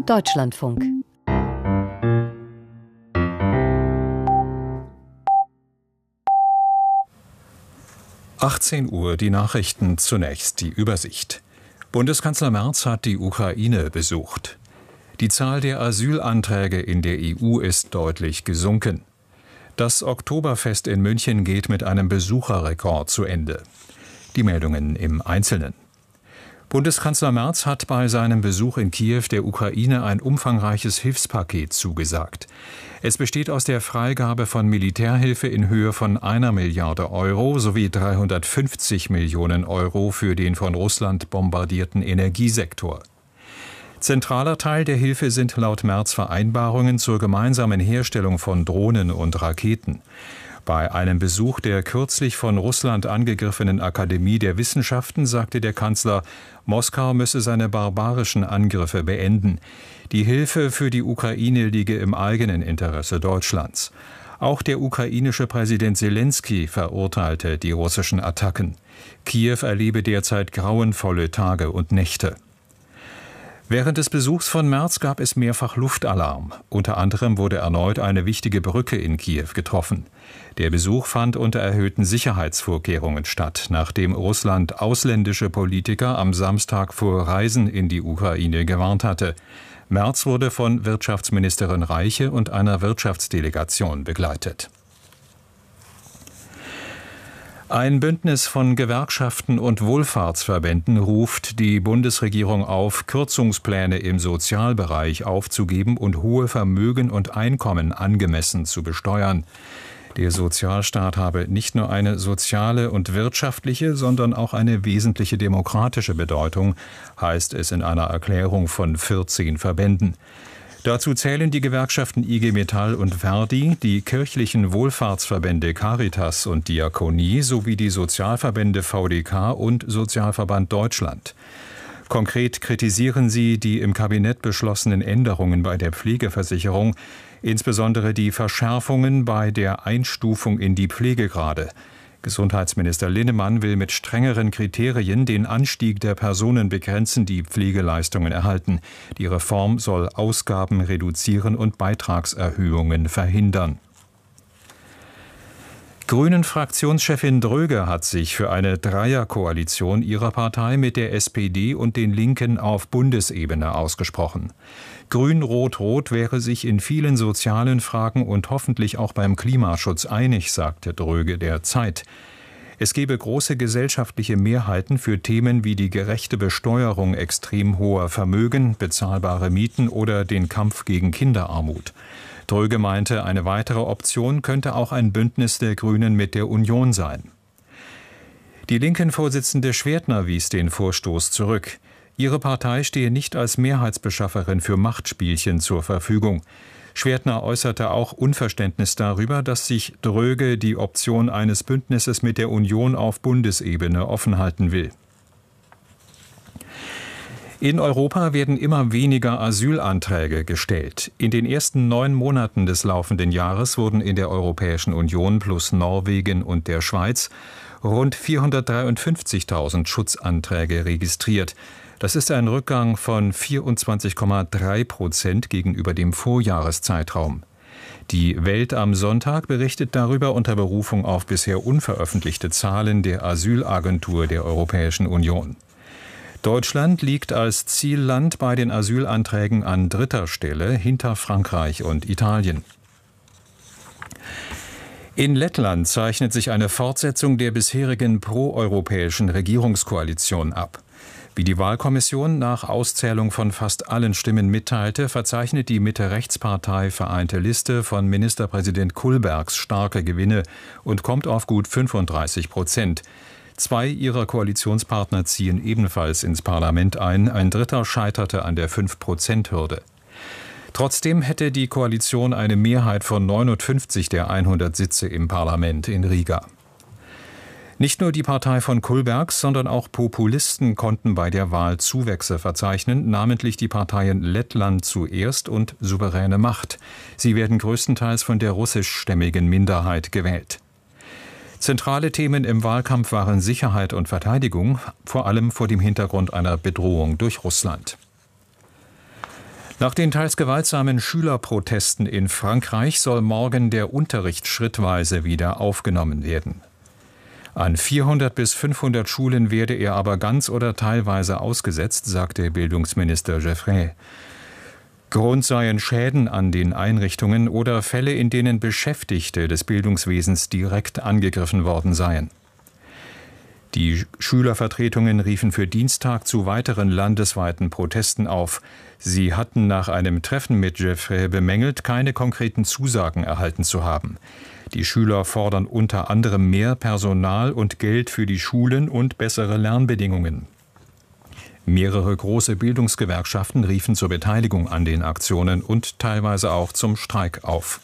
Deutschlandfunk. Uhr, die Nachrichten, zunächst die Übersicht. Bundeskanzler Merz hat die Ukraine besucht. Die Zahl der Asylanträge in der EU ist deutlich gesunken. Das Oktoberfest in München geht mit einem Besucherrekord zu Ende. Die Meldungen im Einzelnen. Bundeskanzler Merz hat bei seinem Besuch in Kiew der Ukraine ein umfangreiches Hilfspaket zugesagt. Es besteht aus der Freigabe von Militärhilfe in Höhe von 1 Milliarde Euro sowie 350 Millionen Euro für den von Russland bombardierten Energiesektor. Zentraler Teil der Hilfe sind laut Merz Vereinbarungen zur gemeinsamen Herstellung von Drohnen und Raketen. Bei einem Besuch der kürzlich von Russland angegriffenen Akademie der Wissenschaften sagte der Kanzler, Moskau müsse seine barbarischen Angriffe beenden. Die Hilfe für die Ukraine liege im eigenen Interesse Deutschlands. Auch der ukrainische Präsident Selenskyj verurteilte die russischen Attacken. Kiew erlebe derzeit grauenvolle Tage und Nächte. Während des Besuchs von Merz gab es mehrfach Luftalarm. Unter anderem wurde erneut eine wichtige Brücke in Kiew getroffen. Der Besuch fand unter erhöhten Sicherheitsvorkehrungen statt, nachdem Russland ausländische Politiker am Samstag vor Reisen in die Ukraine gewarnt hatte. Merz wurde von Wirtschaftsministerin Reiche und einer Wirtschaftsdelegation begleitet. Ein Bündnis von Gewerkschaften und Wohlfahrtsverbänden ruft die Bundesregierung auf, Kürzungspläne im Sozialbereich aufzugeben und hohe Vermögen und Einkommen angemessen zu besteuern. Der Sozialstaat habe nicht nur eine soziale und wirtschaftliche, sondern auch eine wesentliche demokratische Bedeutung, heißt es in einer Erklärung von 14 Verbänden. Dazu zählen die Gewerkschaften IG Metall und Verdi, die kirchlichen Wohlfahrtsverbände Caritas und Diakonie sowie die Sozialverbände VDK und Sozialverband Deutschland. Konkret kritisieren sie die im Kabinett beschlossenen Änderungen bei der Pflegeversicherung, insbesondere die Verschärfungen bei der Einstufung in die Pflegegrade. Gesundheitsminister Linnemann will mit strengeren Kriterien den Anstieg der Personen begrenzen, die Pflegeleistungen erhalten. Die Reform soll Ausgaben reduzieren und Beitragserhöhungen verhindern. Grünen-Fraktionschefin Dröge hat sich für eine Dreierkoalition ihrer Partei mit der SPD und den Linken auf Bundesebene ausgesprochen. Grün-Rot-Rot wäre sich in vielen sozialen Fragen und hoffentlich auch beim Klimaschutz einig, sagte Dröge der Zeit. Es gebe große gesellschaftliche Mehrheiten für Themen wie die gerechte Besteuerung extrem hoher Vermögen, bezahlbare Mieten oder den Kampf gegen Kinderarmut. Dröge meinte, eine weitere Option könnte auch ein Bündnis der Grünen mit der Union sein. Die Linken-Vorsitzende Schwertner wies den Vorstoß zurück. Ihre Partei stehe nicht als Mehrheitsbeschafferin für Machtspielchen zur Verfügung. Schwertner äußerte auch Unverständnis darüber, dass sich Dröge die Option eines Bündnisses mit der Union auf Bundesebene offen halten will. In Europa werden immer weniger Asylanträge gestellt. In den ersten 9 Monaten des laufenden Jahres wurden in der Europäischen Union plus Norwegen und der Schweiz rund 453.000 Schutzanträge registriert. Das ist ein Rückgang von 24,3% gegenüber dem Vorjahreszeitraum. Die Welt am Sonntag berichtet darüber unter Berufung auf bisher unveröffentlichte Zahlen der Asylagentur der Europäischen Union. Deutschland liegt als Zielland bei den Asylanträgen an 3. Stelle hinter Frankreich und Italien. In Lettland zeichnet sich eine Fortsetzung der bisherigen proeuropäischen Regierungskoalition ab. Wie die Wahlkommission nach Auszählung von fast allen Stimmen mitteilte, verzeichnet die Mitte-Rechts-Partei Vereinte Liste von Ministerpräsident Kullbergs starke Gewinne und kommt auf gut 35%. 2 ihrer Koalitionspartner ziehen ebenfalls ins Parlament ein, ein dritter scheiterte an der 5%-Hürde. Trotzdem hätte die Koalition eine Mehrheit von 59 der 100 Sitze im Parlament in Riga. Nicht nur die Partei von Kullbergs, sondern auch Populisten konnten bei der Wahl Zuwächse verzeichnen, namentlich die Parteien Lettland zuerst und Souveräne Macht. Sie werden größtenteils von der russischstämmigen Minderheit gewählt. Zentrale Themen im Wahlkampf waren Sicherheit und Verteidigung, vor allem vor dem Hintergrund einer Bedrohung durch Russland. Nach den teils gewaltsamen Schülerprotesten in Frankreich soll morgen der Unterricht schrittweise wieder aufgenommen werden. An 400 bis 500 Schulen werde er aber ganz oder teilweise ausgesetzt, sagte Bildungsminister Geoffray. Grund seien Schäden an den Einrichtungen oder Fälle, in denen Beschäftigte des Bildungswesens direkt angegriffen worden seien. Die Schülervertretungen riefen für Dienstag zu weiteren landesweiten Protesten auf. Sie hatten nach einem Treffen mit Geoffray bemängelt, keine konkreten Zusagen erhalten zu haben. Die Schüler fordern unter anderem mehr Personal und Geld für die Schulen und bessere Lernbedingungen. Mehrere große Bildungsgewerkschaften riefen zur Beteiligung an den Aktionen und teilweise auch zum Streik auf.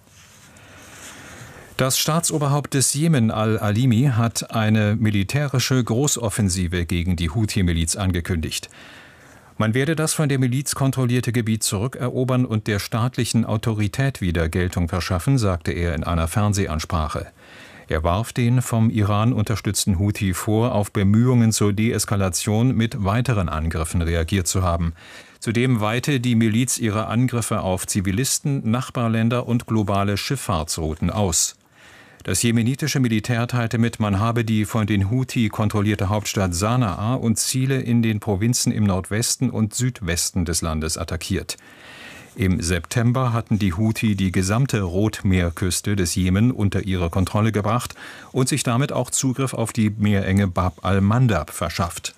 Das Staatsoberhaupt des Jemen al-Alimi hat eine militärische Großoffensive gegen die Houthi-Miliz angekündigt. Man werde das von der Miliz kontrollierte Gebiet zurückerobern und der staatlichen Autorität wieder Geltung verschaffen, sagte er in einer Fernsehansprache. Er warf den vom Iran unterstützten Houthi vor, auf Bemühungen zur Deeskalation mit weiteren Angriffen reagiert zu haben. Zudem weite die Miliz ihre Angriffe auf Zivilisten, Nachbarländer und globale Schifffahrtsrouten aus. Das jemenitische Militär teilte mit, man habe die von den Houthi kontrollierte Hauptstadt Sanaa und Ziele in den Provinzen im Nordwesten und Südwesten des Landes attackiert. Im September hatten die Houthi die gesamte Rotmeerküste des Jemen unter ihre Kontrolle gebracht und sich damit auch Zugriff auf die Meerenge Bab al-Mandab verschafft.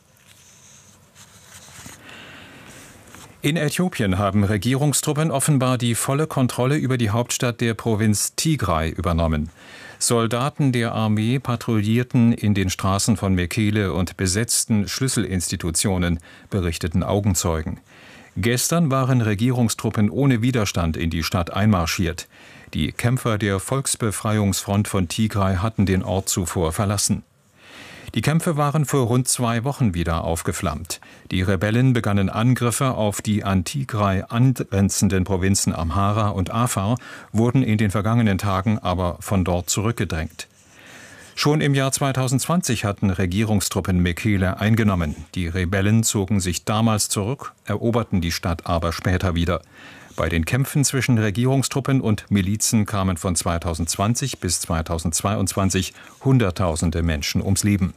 In Äthiopien haben Regierungstruppen offenbar die volle Kontrolle über die Hauptstadt der Provinz Tigray übernommen. Soldaten der Armee patrouillierten in den Straßen von Mekele und besetzten Schlüsselinstitutionen, berichteten Augenzeugen. Gestern waren Regierungstruppen ohne Widerstand in die Stadt einmarschiert. Die Kämpfer der Volksbefreiungsfront von Tigray hatten den Ort zuvor verlassen. Die Kämpfe waren vor rund 2 Wochen wieder aufgeflammt. Die Rebellen begannen Angriffe auf die an Tigray angrenzenden Provinzen Amhara und Afar, wurden in den vergangenen Tagen aber von dort zurückgedrängt. Schon im Jahr 2020 hatten Regierungstruppen Mekele eingenommen. Die Rebellen zogen sich damals zurück, eroberten die Stadt aber später wieder. Bei den Kämpfen zwischen Regierungstruppen und Milizen kamen von 2020 bis 2022 Hunderttausende Menschen ums Leben.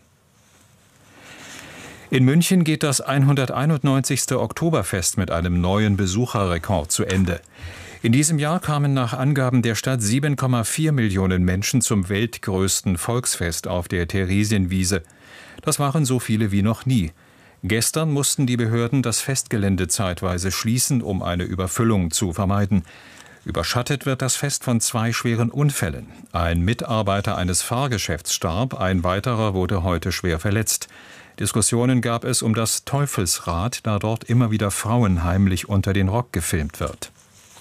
In München geht das 191. Oktoberfest mit einem neuen Besucherrekord zu Ende. In diesem Jahr kamen nach Angaben der Stadt 7,4 Millionen Menschen zum weltgrößten Volksfest auf der Theresienwiese. Das waren so viele wie noch nie. Gestern mussten die Behörden das Festgelände zeitweise schließen, um eine Überfüllung zu vermeiden. Überschattet wird das Fest von 2 schweren Unfällen. Ein Mitarbeiter eines Fahrgeschäfts starb, ein weiterer wurde heute schwer verletzt. Diskussionen gab es um das Teufelsrad, da dort immer wieder Frauen heimlich unter den Rock gefilmt wird.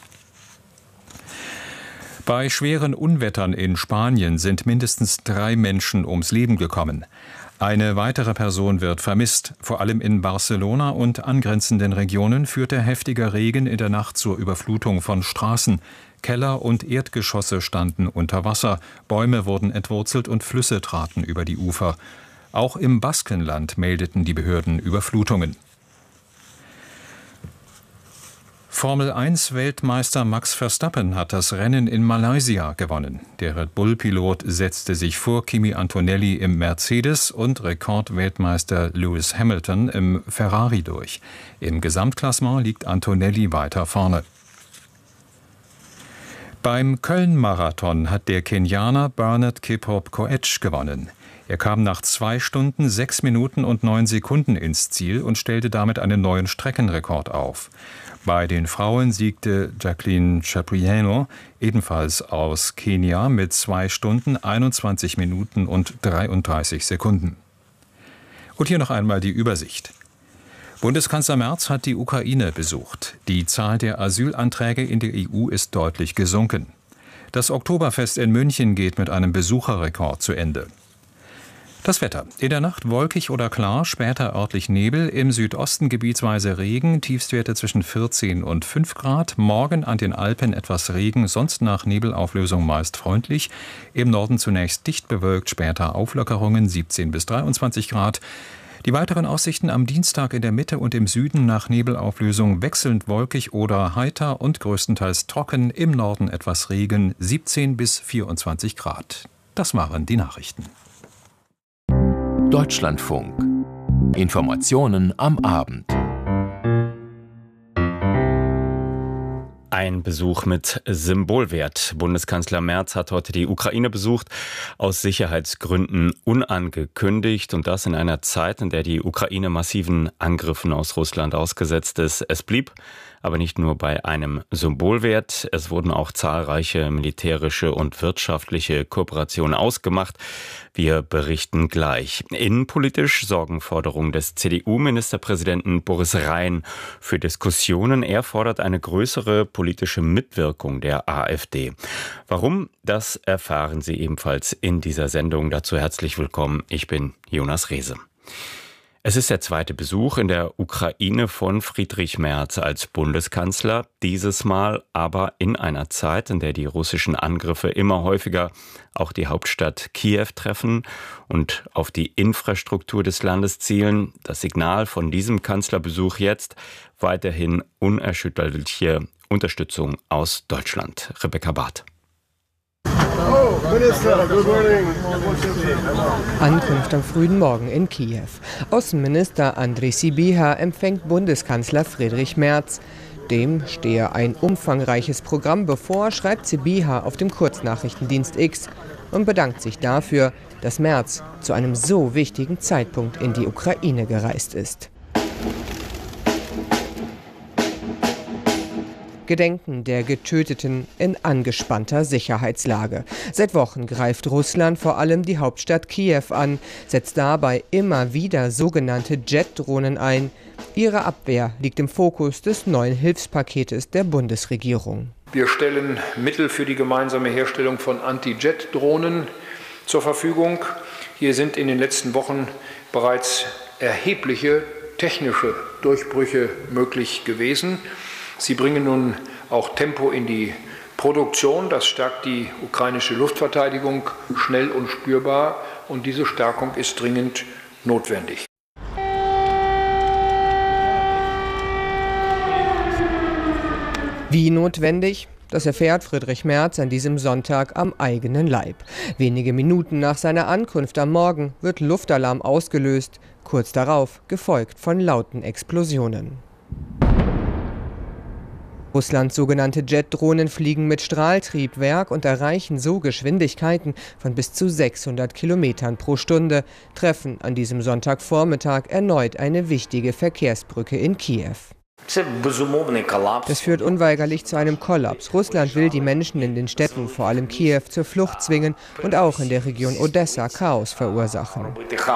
Bei schweren Unwettern in Spanien sind mindestens 3 Menschen ums Leben gekommen. Eine weitere Person wird vermisst. Vor allem in Barcelona und angrenzenden Regionen führte heftiger Regen in der Nacht zur Überflutung von Straßen. Keller und Erdgeschosse standen unter Wasser, Bäume wurden entwurzelt und Flüsse traten über die Ufer. Auch im Baskenland meldeten die Behörden Überflutungen. Formel-1-Weltmeister Max Verstappen hat das Rennen in Malaysia gewonnen. Der Red Bull-Pilot setzte sich vor Kimi Antonelli im Mercedes und Rekordweltmeister Lewis Hamilton im Ferrari durch. Im Gesamtklassement liegt Antonelli weiter vorne. Beim Köln-Marathon hat der Kenianer Bernard Kiprop Koech gewonnen. Er kam nach 2 Stunden, 6 Minuten und 9 Sekunden ins Ziel und stellte damit einen neuen Streckenrekord auf. Bei den Frauen siegte Jacqueline Cipriano, ebenfalls aus Kenia, mit 2 Stunden, 21 Minuten und 33 Sekunden. Und hier noch einmal die Übersicht. Bundeskanzler Merz hat die Ukraine besucht. Die Zahl der Asylanträge in der EU ist deutlich gesunken. Das Oktoberfest in München geht mit einem Besucherrekord zu Ende. Das Wetter. In der Nacht wolkig oder klar, später örtlich Nebel, im Südosten gebietsweise Regen, Tiefstwerte zwischen 14 und 5 Grad. Morgen an den Alpen etwas Regen, sonst nach Nebelauflösung meist freundlich. Im Norden zunächst dicht bewölkt, später Auflockerungen 17 bis 23 Grad. Die weiteren Aussichten am Dienstag in der Mitte und im Süden nach Nebelauflösung wechselnd wolkig oder heiter und größtenteils trocken, im Norden etwas Regen, 17 bis 24 Grad. Das waren die Nachrichten. Deutschlandfunk. Informationen am Abend. Ein Besuch mit Symbolwert. Bundeskanzler Merz hat heute die Ukraine besucht, aus Sicherheitsgründen unangekündigt. Und das in einer Zeit, in der die Ukraine massiven Angriffen aus Russland ausgesetzt ist. Es blieb aber nicht nur bei einem Symbolwert. Es wurden auch zahlreiche militärische und wirtschaftliche Kooperationen ausgemacht. Wir berichten gleich. Innenpolitisch sorgen Forderungen des CDU-Ministerpräsidenten Boris Rhein für Diskussionen. Er fordert eine größere politische Mitwirkung der AfD. Warum? Das erfahren Sie ebenfalls in dieser Sendung. Dazu herzlich willkommen. Ich bin Jonas Rehse. Es ist der zweite Besuch in der Ukraine von Friedrich Merz als Bundeskanzler, dieses Mal aber in einer Zeit, in der die russischen Angriffe immer häufiger auch die Hauptstadt Kiew treffen und auf die Infrastruktur des Landes zielen. Das Signal von diesem Kanzlerbesuch jetzt: weiterhin unerschütterliche Unterstützung aus Deutschland. Rebecca Barth. Ankunft am frühen Morgen in Kiew. Außenminister Andrej Sybiha empfängt Bundeskanzler Friedrich Merz. Dem stehe ein umfangreiches Programm bevor, schreibt Sybiha auf dem Kurznachrichtendienst X und bedankt sich dafür, dass Merz zu einem so wichtigen Zeitpunkt in die Ukraine gereist ist. Gedenken der Getöteten in angespannter Sicherheitslage. Seit Wochen greift Russland vor allem die Hauptstadt Kiew an, setzt dabei immer wieder sogenannte Jet-Drohnen ein. Ihre Abwehr liegt im Fokus des neuen Hilfspaketes der Bundesregierung. Wir stellen Mittel für die gemeinsame Herstellung von Anti-Jet-Drohnen zur Verfügung. Hier sind in den letzten Wochen bereits erhebliche technische Durchbrüche möglich gewesen. Sie bringen nun auch Tempo in die Produktion. Das stärkt die ukrainische Luftverteidigung schnell und spürbar. Und diese Stärkung ist dringend notwendig. Wie notwendig? Das erfährt Friedrich Merz an diesem Sonntag am eigenen Leib. Wenige Minuten nach seiner Ankunft am Morgen wird Luftalarm ausgelöst. Kurz darauf gefolgt von lauten Explosionen. Russlands sogenannte Jet-Drohnen fliegen mit Strahltriebwerk und erreichen so Geschwindigkeiten von bis zu 600 Kilometern pro Stunde, treffen an diesem Sonntagvormittag erneut eine wichtige Verkehrsbrücke in Kiew. Das führt unweigerlich zu einem Kollaps. Russland will die Menschen in den Städten, vor allem Kiew, zur Flucht zwingen und auch in der Region Odessa Chaos verursachen.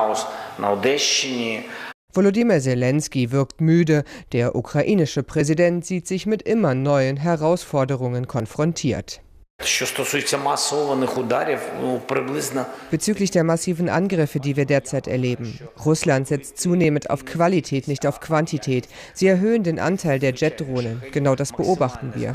Volodymyr Zelensky wirkt müde. Der ukrainische Präsident sieht sich mit immer neuen Herausforderungen konfrontiert. Bezüglich der massiven Angriffe, die wir derzeit erleben. Russland setzt zunehmend auf Qualität, nicht auf Quantität. Sie erhöhen den Anteil der Jet-Drohnen. Genau das beobachten wir.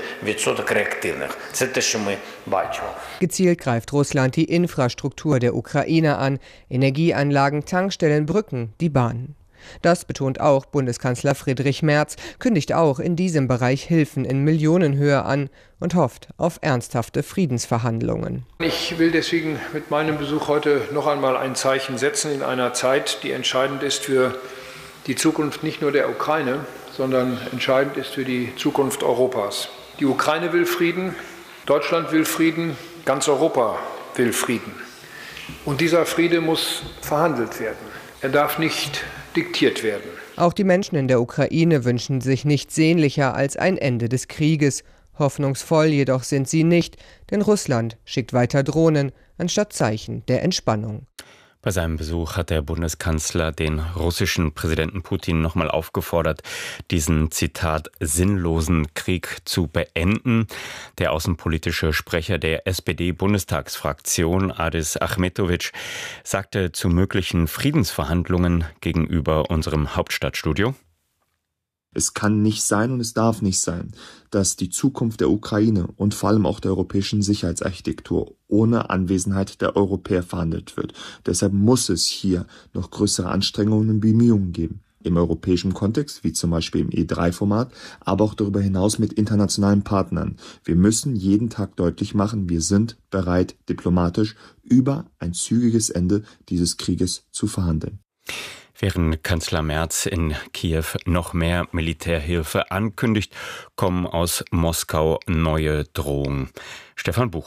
Gezielt greift Russland die Infrastruktur der Ukraine an. Energieanlagen, Tankstellen, Brücken, die Bahn. Das betont auch Bundeskanzler Friedrich Merz, kündigt auch in diesem Bereich Hilfen in Millionenhöhe an und hofft auf ernsthafte Friedensverhandlungen. Ich will deswegen mit meinem Besuch heute noch einmal ein Zeichen setzen in einer Zeit, die entscheidend ist für die Zukunft nicht nur der Ukraine, sondern entscheidend ist für die Zukunft Europas. Die Ukraine will Frieden, Deutschland will Frieden, ganz Europa will Frieden. Und dieser Friede muss verhandelt werden. Er darf nicht diktiert werden. Auch die Menschen in der Ukraine wünschen sich nichts sehnlicher als ein Ende des Krieges. Hoffnungsvoll jedoch sind sie nicht, denn Russland schickt weiter Drohnen anstatt Zeichen der Entspannung. Bei seinem Besuch hat der Bundeskanzler den russischen Präsidenten Putin nochmal aufgefordert, diesen, Zitat, sinnlosen Krieg zu beenden. Der außenpolitische Sprecher der SPD-Bundestagsfraktion, Adis Achmetovic, sagte zu möglichen Friedensverhandlungen gegenüber unserem Hauptstadtstudio: Es kann nicht sein und es darf nicht sein, dass die Zukunft der Ukraine und vor allem auch der europäischen Sicherheitsarchitektur ohne Anwesenheit der Europäer verhandelt wird. Deshalb muss es hier noch größere Anstrengungen und Bemühungen geben. Im europäischen Kontext, wie zum Beispiel im E3-Format, aber auch darüber hinaus mit internationalen Partnern. Wir müssen jeden Tag deutlich machen, wir sind bereit, diplomatisch über ein zügiges Ende dieses Krieges zu verhandeln. Während Kanzler Merz in Kiew noch mehr Militärhilfe ankündigt, kommen aus Moskau neue Drohungen. Stefan Buch.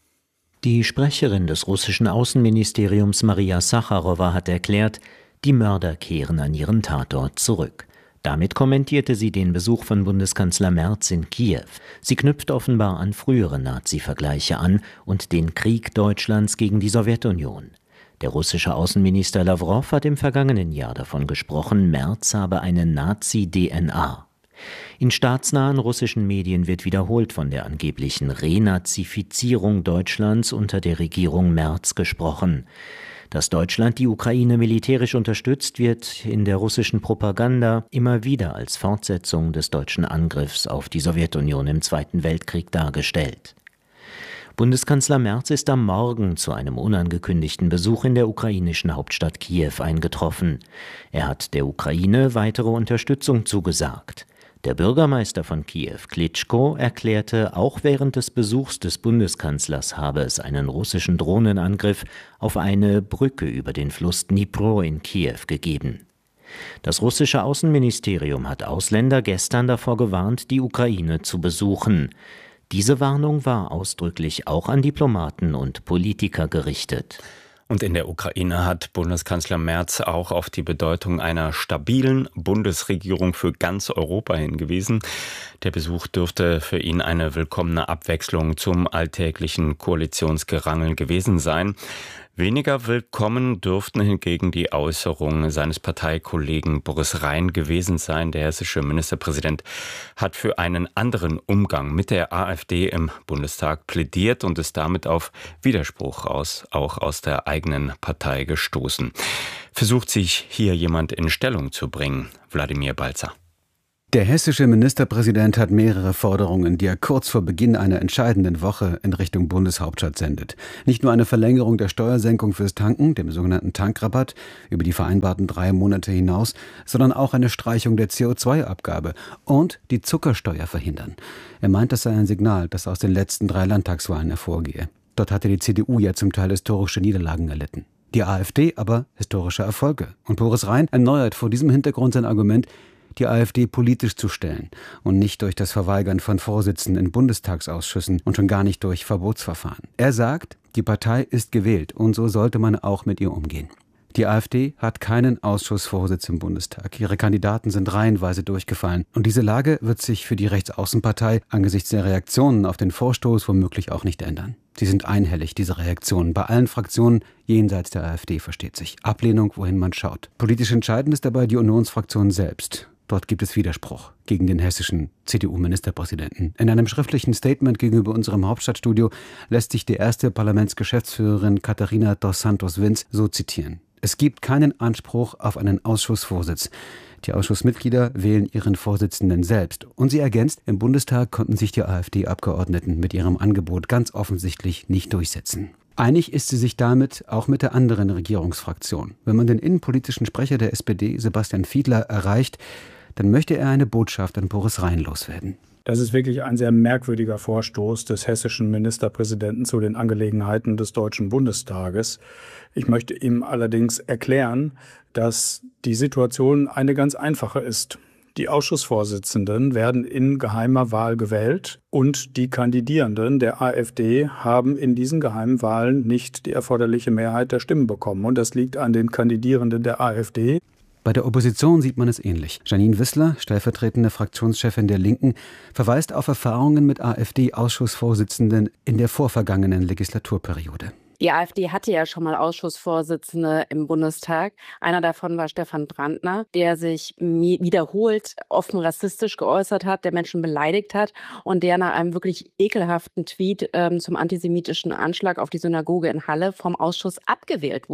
Die Sprecherin des russischen Außenministeriums Maria Sacharowa hat erklärt, die Mörder kehren an ihren Tatort zurück. Damit kommentierte sie den Besuch von Bundeskanzler Merz in Kiew. Sie knüpft offenbar an frühere Nazi-Vergleiche an und den Krieg Deutschlands gegen die Sowjetunion. Der russische Außenminister Lawrow hat im vergangenen Jahr davon gesprochen, Merz habe eine Nazi-DNA. In staatsnahen russischen Medien wird wiederholt von der angeblichen Renazifizierung Deutschlands unter der Regierung Merz gesprochen. Dass Deutschland die Ukraine militärisch unterstützt, wird in der russischen Propaganda immer wieder als Fortsetzung des deutschen Angriffs auf die Sowjetunion im Zweiten Weltkrieg dargestellt. Bundeskanzler Merz ist am Morgen zu einem unangekündigten Besuch in der ukrainischen Hauptstadt Kiew eingetroffen. Er hat der Ukraine weitere Unterstützung zugesagt. Der Bürgermeister von Kiew, Klitschko, erklärte, auch während des Besuchs des Bundeskanzlers habe es einen russischen Drohnenangriff auf eine Brücke über den Fluss Dnipro in Kiew gegeben. Das russische Außenministerium hat Ausländer gestern davor gewarnt, die Ukraine zu besuchen. Diese Warnung war ausdrücklich auch an Diplomaten und Politiker gerichtet. Und in der Ukraine hat Bundeskanzler Merz auch auf die Bedeutung einer stabilen Bundesregierung für ganz Europa hingewiesen. Der Besuch dürfte für ihn eine willkommene Abwechslung zum alltäglichen Koalitionsgerangel gewesen sein. Weniger willkommen dürften hingegen die Äußerungen seines Parteikollegen Boris Rhein gewesen sein. Der hessische Ministerpräsident hat für einen anderen Umgang mit der AfD im Bundestag plädiert und ist damit auf Widerspruch auch aus der eigenen Partei gestoßen. Versucht sich hier jemand in Stellung zu bringen? Wladimir Balzer. Der hessische Ministerpräsident hat mehrere Forderungen, die er kurz vor Beginn einer entscheidenden Woche in Richtung Bundeshauptstadt sendet. Nicht nur eine Verlängerung der Steuersenkung fürs Tanken, dem sogenannten Tankrabatt, über die vereinbarten 3 Monate hinaus, sondern auch eine Streichung der CO2-Abgabe und die Zuckersteuer verhindern. Er meint, das sei ein Signal, das aus den letzten 3 Landtagswahlen hervorgehe. Dort hatte die CDU ja zum Teil historische Niederlagen erlitten. Die AfD aber historische Erfolge. Und Boris Rhein erneuert vor diesem Hintergrund sein Argument, die AfD politisch zu stellen und nicht durch das Verweigern von Vorsitzen in Bundestagsausschüssen und schon gar nicht durch Verbotsverfahren. Er sagt, die Partei ist gewählt und so sollte man auch mit ihr umgehen. Die AfD hat keinen Ausschussvorsitz im Bundestag. Ihre Kandidaten sind reihenweise durchgefallen. Und diese Lage wird sich für die Rechtsaußenpartei angesichts der Reaktionen auf den Vorstoß womöglich auch nicht ändern. Sie sind einhellig, diese Reaktionen. Bei allen Fraktionen jenseits der AfD, versteht sich. Ablehnung, wohin man schaut. Politisch entscheidend ist dabei die Unionsfraktion selbst. Dort gibt es Widerspruch gegen den hessischen CDU-Ministerpräsidenten. In einem schriftlichen Statement gegenüber unserem Hauptstadtstudio lässt sich die erste Parlamentsgeschäftsführerin Katharina dos Santos-Wins so zitieren. Es gibt keinen Anspruch auf einen Ausschussvorsitz. Die Ausschussmitglieder wählen ihren Vorsitzenden selbst. Und sie ergänzt, im Bundestag konnten sich die AfD-Abgeordneten mit ihrem Angebot ganz offensichtlich nicht durchsetzen. Einig ist sie sich damit auch mit der anderen Regierungsfraktion. Wenn man den innenpolitischen Sprecher der SPD, Sebastian Fiedler, erreicht, dann möchte er eine Botschaft an Boris Rhein loswerden. Das ist wirklich ein sehr merkwürdiger Vorstoß des hessischen Ministerpräsidenten zu den Angelegenheiten des Deutschen Bundestages. Ich möchte ihm allerdings erklären, dass die Situation eine ganz einfache ist. Die Ausschussvorsitzenden werden in geheimer Wahl gewählt und die Kandidierenden der AfD haben in diesen geheimen Wahlen nicht die erforderliche Mehrheit der Stimmen bekommen. Und das liegt an den Kandidierenden der AfD. Bei der Opposition sieht man es ähnlich. Janine Wissler, stellvertretende Fraktionschefin der Linken, verweist auf Erfahrungen mit AfD-Ausschussvorsitzenden in der vorvergangenen Legislaturperiode. Die AfD hatte ja schon mal Ausschussvorsitzende im Bundestag. Einer davon war Stefan Brandner, der sich wiederholt offen rassistisch geäußert hat, der Menschen beleidigt hat und der nach einem wirklich ekelhaften Tweet zum antisemitischen Anschlag auf die Synagoge in Halle vom Ausschuss abgewählt wurde.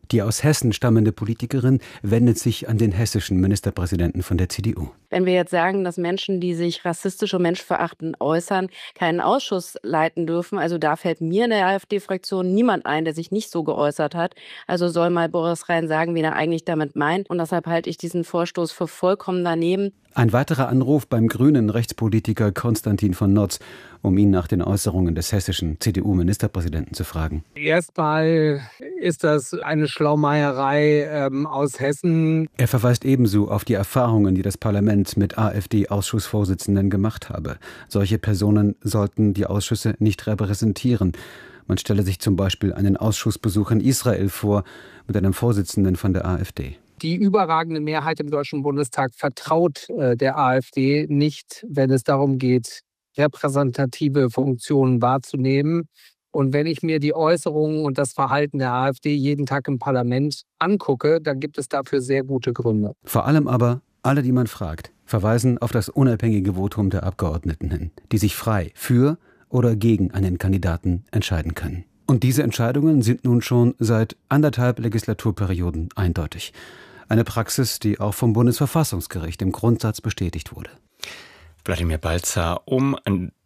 Die aus Hessen stammende Politikerin wendet sich an den hessischen Ministerpräsidenten von der CDU. Wenn wir jetzt sagen, dass Menschen, die sich rassistisch und menschenverachtend äußern, keinen Ausschuss leiten dürfen, also da fällt mir in der AfD-Fraktion niemand ein, der sich nicht so geäußert hat. Also soll mal Boris Rhein sagen, wen er eigentlich damit meint. Und deshalb halte ich diesen Vorstoß für vollkommen daneben. Ein weiterer Anruf beim grünen Rechtspolitiker Konstantin von Notz, um ihn nach den Äußerungen des hessischen CDU-Ministerpräsidenten zu fragen. Erstmal ist das eine Schlaumeierei aus Hessen. Er verweist ebenso auf die Erfahrungen, die das Parlament mit AfD-Ausschussvorsitzenden gemacht habe. Solche Personen sollten die Ausschüsse nicht repräsentieren. Man stelle sich zum Beispiel einen Ausschussbesuch in Israel vor mit einem Vorsitzenden von der AfD. Die überragende Mehrheit im Deutschen Bundestag vertraut der AfD nicht, wenn es darum geht, repräsentative Funktionen wahrzunehmen. Und wenn ich mir die Äußerungen und das Verhalten der AfD jeden Tag im Parlament angucke, dann gibt es dafür sehr gute Gründe. Vor allem aber, alle, die man fragt, verweisen auf das unabhängige Votum der Abgeordneten hin, die sich frei für oder gegen einen Kandidaten entscheiden können. Und diese Entscheidungen sind nun schon seit 1,5 Legislaturperioden eindeutig. Eine Praxis, die auch vom Bundesverfassungsgericht im Grundsatz bestätigt wurde. Wladimir Balzer, um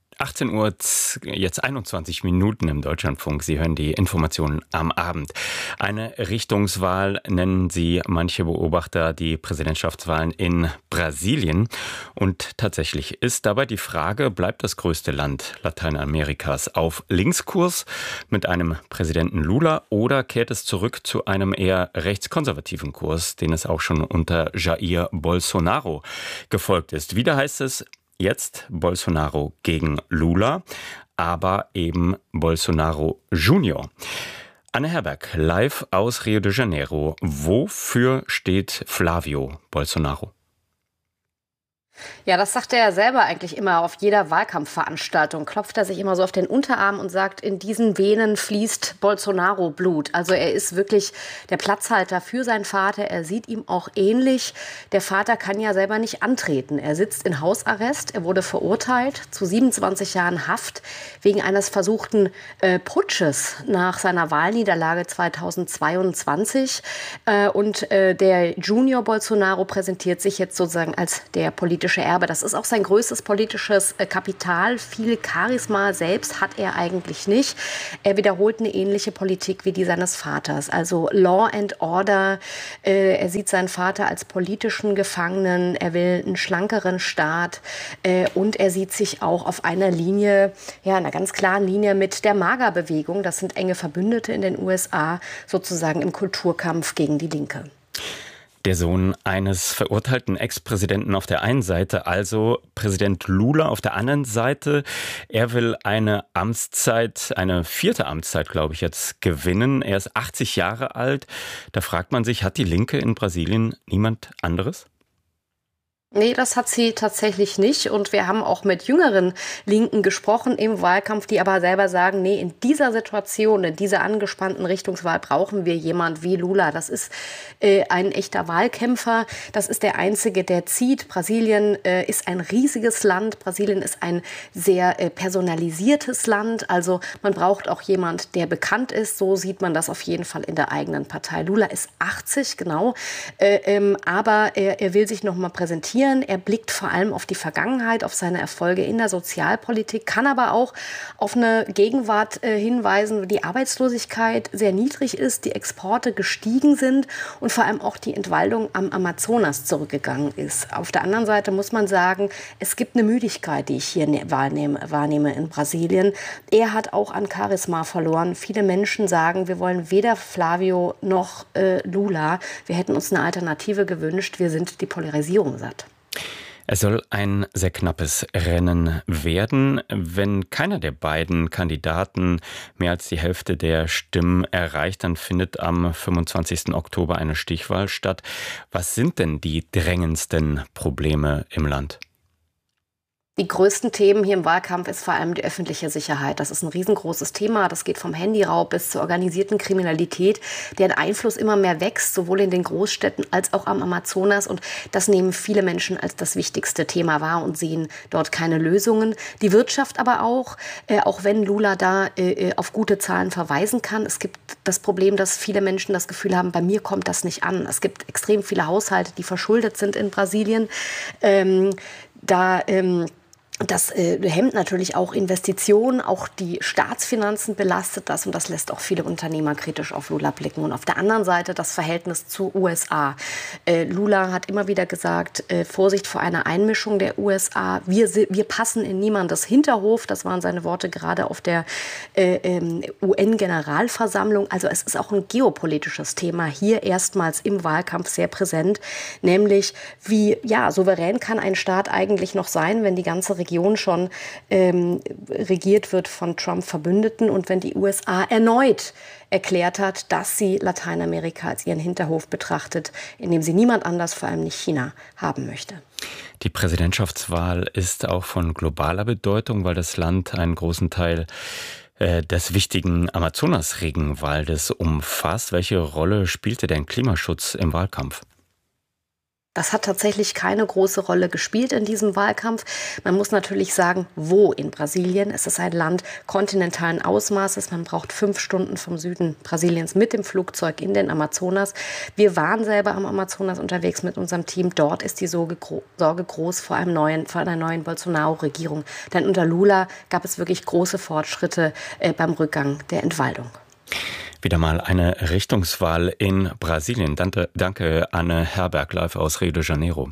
18 Uhr, jetzt 21 Minuten im Deutschlandfunk. Sie hören die Informationen am Abend. Eine Richtungswahl nennen sie manche Beobachter die Präsidentschaftswahlen in Brasilien. Und tatsächlich ist dabei die Frage, bleibt das größte Land Lateinamerikas auf Linkskurs mit einem Präsidenten Lula oder kehrt es zurück zu einem eher rechtskonservativen Kurs, den es auch schon unter Jair Bolsonaro gefolgt ist? Wieder heißt es, jetzt Bolsonaro gegen Lula, aber eben Bolsonaro Junior. Anne Herberg, live aus Rio de Janeiro. Wofür steht Flavio Bolsonaro? Ja, das sagt er ja selber eigentlich immer auf jeder Wahlkampfveranstaltung. Klopft er sich immer so auf den Unterarm und sagt, in diesen Venen fließt Bolsonaro-Blut. Also er ist wirklich der Platzhalter für seinen Vater. Er sieht ihm auch ähnlich. Der Vater kann ja selber nicht antreten. Er sitzt in Hausarrest. Er wurde verurteilt zu 27 Jahren Haft wegen eines versuchten Putsches nach seiner Wahlniederlage 2022. Der Junior Bolsonaro präsentiert sich jetzt sozusagen als der politische Erbe. Das ist auch sein größtes politisches Kapital. Viel Charisma selbst hat er eigentlich nicht. Er wiederholt eine ähnliche Politik wie die seines Vaters. Also Law and Order. Er sieht seinen Vater als politischen Gefangenen. Er will einen schlankeren Staat. Und er sieht sich auch auf einer Linie, ja, einer ganz klaren Linie mit der MAGA-Bewegung. Das sind enge Verbündete in den USA, sozusagen im Kulturkampf gegen die Linke. Der Sohn eines verurteilten Ex-Präsidenten auf der einen Seite, also Präsident Lula auf der anderen Seite. Er will eine Amtszeit, eine 4. Amtszeit, glaube ich, jetzt gewinnen. Er ist 80 Jahre alt. Da fragt man sich, hat die Linke in Brasilien niemand anderes? Nee, das hat sie tatsächlich nicht. Und wir haben auch mit jüngeren Linken gesprochen im Wahlkampf, die aber selber sagen, nee, in dieser Situation, in dieser angespannten Richtungswahl brauchen wir jemand wie Lula. Das ist ein echter Wahlkämpfer. Das ist der Einzige, der zieht. Brasilien ist ein riesiges Land. Brasilien ist ein sehr personalisiertes Land. Also man braucht auch jemand, der bekannt ist. So sieht man das auf jeden Fall in der eigenen Partei. Lula ist 80, genau. Aber er will sich noch mal präsentieren. Er blickt vor allem auf die Vergangenheit, auf seine Erfolge in der Sozialpolitik, kann aber auch auf eine Gegenwart hinweisen, wo die Arbeitslosigkeit sehr niedrig ist, die Exporte gestiegen sind und vor allem auch die Entwaldung am Amazonas zurückgegangen ist. Auf der anderen Seite muss man sagen, es gibt eine Müdigkeit, die ich hier wahrnehme in Brasilien. Er hat auch an Charisma verloren. Viele Menschen sagen, wir wollen weder Flavio noch Lula. Wir hätten uns eine Alternative gewünscht. Wir sind die Polarisierung satt. Es soll ein sehr knappes Rennen werden. Wenn keiner der beiden Kandidaten mehr als die Hälfte der Stimmen erreicht, dann findet am 25. Oktober eine Stichwahl statt. Was sind denn die drängendsten Probleme im Land? Die größten Themen hier im Wahlkampf ist vor allem die öffentliche Sicherheit. Das ist ein riesengroßes Thema. Das geht vom Handyraub bis zur organisierten Kriminalität, deren Einfluss immer mehr wächst, sowohl in den Großstädten als auch am Amazonas. Und das nehmen viele Menschen als das wichtigste Thema wahr und sehen dort keine Lösungen. Die Wirtschaft aber auch wenn Lula da auf gute Zahlen verweisen kann. Es gibt das Problem, dass viele Menschen das Gefühl haben, bei mir kommt das nicht an. Es gibt extrem viele Haushalte, die verschuldet sind in Brasilien. Das hemmt natürlich auch Investitionen, auch die Staatsfinanzen belastet das und das lässt auch viele Unternehmer kritisch auf Lula blicken. Und auf der anderen Seite das Verhältnis zu USA. Lula hat immer wieder gesagt, Vorsicht vor einer Einmischung der USA. Wir passen in niemandes Hinterhof. Das waren seine Worte gerade auf der UN-Generalversammlung. Also es ist auch ein geopolitisches Thema hier erstmals im Wahlkampf sehr präsent. Nämlich wie souverän kann ein Staat eigentlich noch sein, wenn die ganze Region schon regiert wird von Trump-Verbündeten und wenn die USA erneut erklärt hat, dass sie Lateinamerika als ihren Hinterhof betrachtet, in dem sie niemand anders, vor allem nicht China, haben möchte. Die Präsidentschaftswahl ist auch von globaler Bedeutung, weil das Land einen großen Teil des wichtigen Amazonas-Regenwaldes umfasst. Welche Rolle spielte denn Klimaschutz im Wahlkampf? Das hat tatsächlich keine große Rolle gespielt in diesem Wahlkampf. Man muss natürlich sagen, wo in Brasilien. Es ist ein Land kontinentalen Ausmaßes. Man braucht 5 Stunden vom Süden Brasiliens mit dem Flugzeug in den Amazonas. Wir waren selber am Amazonas unterwegs mit unserem Team. Dort ist die Sorge groß vor einer neuen Bolsonaro-Regierung. Denn unter Lula gab es wirklich große Fortschritte beim Rückgang der Entwaldung. Wieder mal eine Richtungswahl in Brasilien. Danke Anne Herberg, live aus Rio de Janeiro.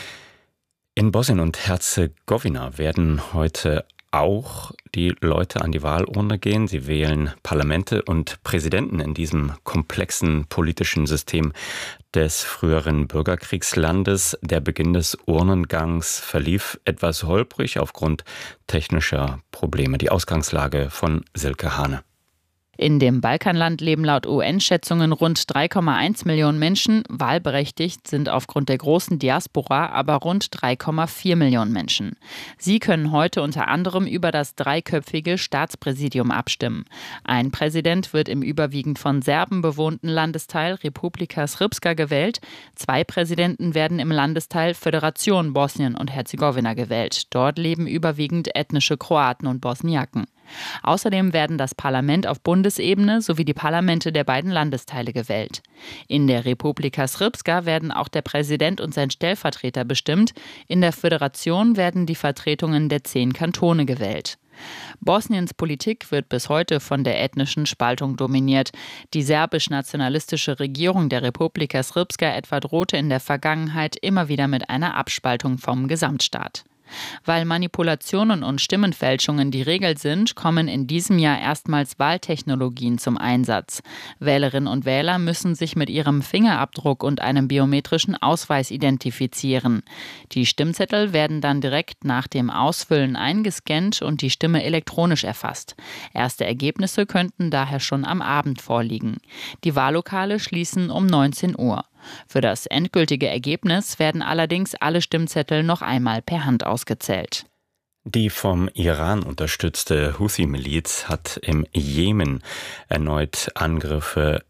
In Bosnien und Herzegowina werden heute auch die Leute an die Wahlurne gehen. Sie wählen Parlamente und Präsidenten in diesem komplexen politischen System des früheren Bürgerkriegslandes. Der Beginn des Urnengangs verlief etwas holprig aufgrund technischer Probleme. Die Ausgangslage von Silke Hane. In dem Balkanland leben laut UN-Schätzungen rund 3,1 Millionen Menschen. Wahlberechtigt sind aufgrund der großen Diaspora aber rund 3,4 Millionen Menschen. Sie können heute unter anderem über das 3-köpfige Staatspräsidium abstimmen. Ein Präsident wird im überwiegend von Serben bewohnten Landesteil Republika Srpska gewählt. 2 Präsidenten werden im Landesteil Föderation Bosnien und Herzegowina gewählt. Dort leben überwiegend ethnische Kroaten und Bosniaken. Außerdem werden das Parlament auf Bundesebene sowie die Parlamente der beiden Landesteile gewählt. In der Republika Srpska werden auch der Präsident und sein Stellvertreter bestimmt. In der Föderation werden die Vertretungen der 10 Kantone gewählt. Bosniens Politik wird bis heute von der ethnischen Spaltung dominiert. Die serbisch-nationalistische Regierung der Republika Srpska etwa drohte in der Vergangenheit immer wieder mit einer Abspaltung vom Gesamtstaat. Weil Manipulationen und Stimmenfälschungen die Regel sind, kommen in diesem Jahr erstmals Wahltechnologien zum Einsatz. Wählerinnen und Wähler müssen sich mit ihrem Fingerabdruck und einem biometrischen Ausweis identifizieren. Die Stimmzettel werden dann direkt nach dem Ausfüllen eingescannt und die Stimme elektronisch erfasst. Erste Ergebnisse könnten daher schon am Abend vorliegen. Die Wahllokale schließen um 19 Uhr. Für das endgültige Ergebnis werden allerdings alle Stimmzettel noch einmal per Hand ausgezählt. Die vom Iran unterstützte Houthi-Miliz hat im Jemen erneut Angriffe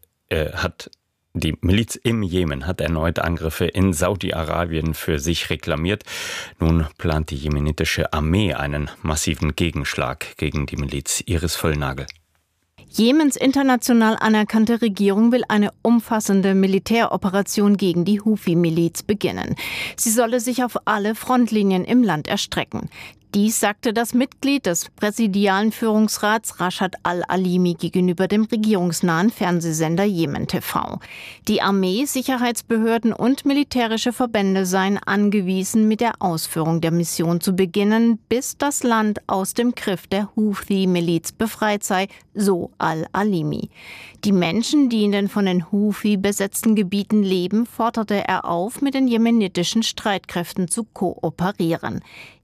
Die Miliz im Jemen hat erneut Angriffe in Saudi-Arabien für sich reklamiert. Nun plant die jemenitische Armee einen massiven Gegenschlag gegen die Miliz. Iris Völlnagel. Jemens international anerkannte Regierung will eine umfassende Militäroperation gegen die Houthi-Miliz beginnen. Sie solle sich auf alle Frontlinien im Land erstrecken. Dies sagte das Mitglied des präsidialen Führungsrats Rashad al-Alimi gegenüber dem regierungsnahen Fernsehsender Jemen TV. Die Armee, Sicherheitsbehörden und militärische Verbände seien angewiesen, mit der Ausführung der Mission zu beginnen, bis das Land aus dem Griff der Houthi-Miliz befreit sei, so al-Alimi. Die Menschen, die in den von den Houthi besetzten Gebieten leben, forderte er auf, mit den jemenitischen Streitkräften zu kooperieren.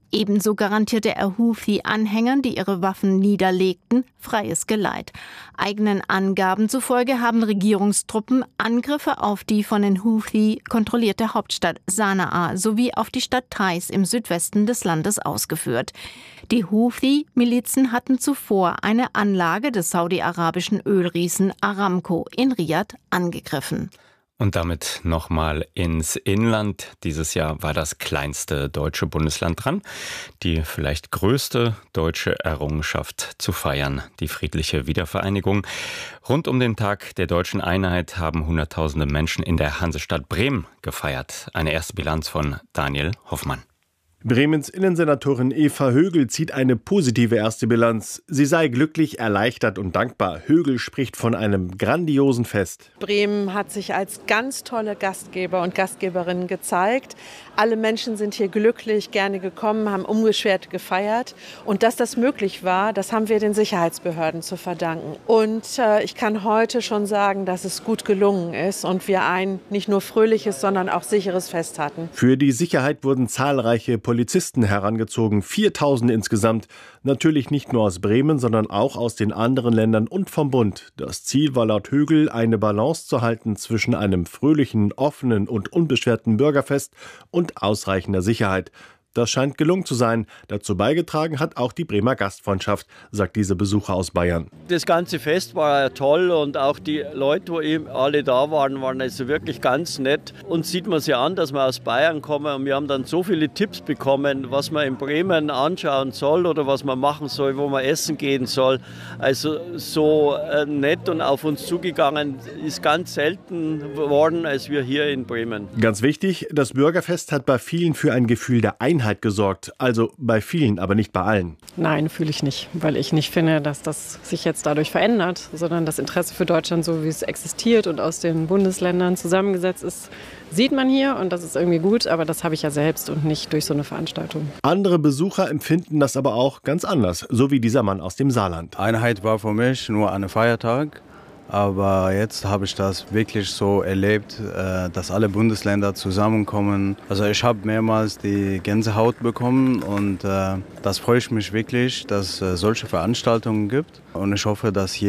Ebenso garantierte er Houthi-Anhängern, die ihre Waffen niederlegten, freies Geleit. Eigenen Angaben zufolge haben Regierungstruppen Angriffe auf die von den Houthi kontrollierte Hauptstadt Sanaa sowie auf die Stadt Taiz im Südwesten des Landes ausgeführt. Die Houthi-Milizen hatten zuvor eine Anlage des saudi-arabischen Ölriesen Aramco in Riad angegriffen. Und damit nochmal ins Inland. Dieses Jahr war das kleinste deutsche Bundesland dran, die vielleicht größte deutsche Errungenschaft zu feiern, die friedliche Wiedervereinigung. Rund um den Tag der deutschen Einheit haben Hunderttausende Menschen in der Hansestadt Bremen gefeiert. Eine erste Bilanz von Daniel Hoffmann. Bremens Innensenatorin Eva Högel zieht eine positive erste Bilanz. Sie sei glücklich, erleichtert und dankbar. Högel spricht von einem grandiosen Fest. Bremen hat sich als ganz tolle Gastgeber und Gastgeberinnen gezeigt. Alle Menschen sind hier glücklich, gerne gekommen, haben unbeschwert gefeiert. Und dass das möglich war, das haben wir den Sicherheitsbehörden zu verdanken. Und ich kann heute schon sagen, dass es gut gelungen ist und wir ein nicht nur fröhliches, sondern auch sicheres Fest hatten. Für die Sicherheit wurden zahlreiche Polizisten herangezogen, 4000 insgesamt. Natürlich nicht nur aus Bremen, sondern auch aus den anderen Ländern und vom Bund. Das Ziel war laut Högel, eine Balance zu halten zwischen einem fröhlichen, offenen und unbeschwerten Bürgerfest und ausreichender Sicherheit. Das scheint gelungen zu sein. Dazu beigetragen hat auch die Bremer Gastfreundschaft, sagt dieser Besucher aus Bayern. Das ganze Fest war toll und auch die Leute, wo eben alle da waren, waren also wirklich ganz nett. Uns sieht man ja an, dass wir aus Bayern kommen und wir haben dann so viele Tipps bekommen, was man in Bremen anschauen soll oder was man machen soll, wo man essen gehen soll. Also so nett und auf uns zugegangen ist ganz selten geworden als wir hier in Bremen. Ganz wichtig, das Bürgerfest hat bei vielen für ein Gefühl der Einheit gesorgt. Also bei vielen, aber nicht bei allen. Nein, fühle ich nicht, weil ich nicht finde, dass das sich jetzt dadurch verändert, sondern das Interesse für Deutschland, so wie es existiert und aus den Bundesländern zusammengesetzt ist, sieht man hier und das ist irgendwie gut, aber das habe ich ja selbst und nicht durch so eine Veranstaltung. Andere Besucher empfinden das aber auch ganz anders, so wie dieser Mann aus dem Saarland. Einheit war für mich nur ein Feiertag. Aber jetzt habe ich das wirklich so erlebt, dass alle Bundesländer zusammenkommen. Also ich habe mehrmals die Gänsehaut bekommen und das freue ich mich wirklich, dass es solche Veranstaltungen gibt. Und ich hoffe, dass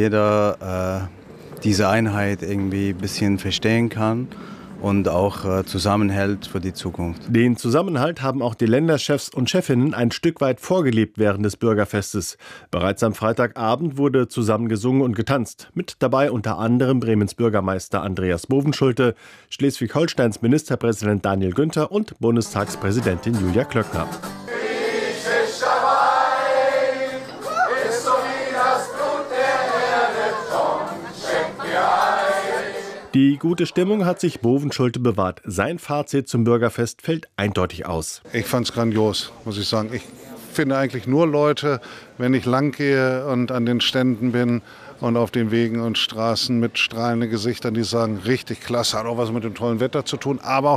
jeder diese Einheit irgendwie ein bisschen verstehen kann und auch zusammenhält für die Zukunft. Den Zusammenhalt haben auch die Länderchefs und Chefinnen ein Stück weit vorgelebt während des Bürgerfestes. Bereits am Freitagabend wurde zusammen gesungen und getanzt. Mit dabei unter anderem Bremens Bürgermeister Andreas Bovenschulte, Schleswig-Holsteins Ministerpräsident Daniel Günther und Bundestagspräsidentin Julia Klöckner. Die gute Stimmung hat sich Bovenschulte bewahrt. Sein Fazit zum Bürgerfest fällt eindeutig aus. Ich fand es grandios, muss ich sagen. Ich finde eigentlich nur Leute, wenn ich lang gehe und an den Ständen bin und auf den Wegen und Straßen mit strahlenden Gesichtern, die sagen, richtig klasse, hat auch was mit dem tollen Wetter zu tun, aber auch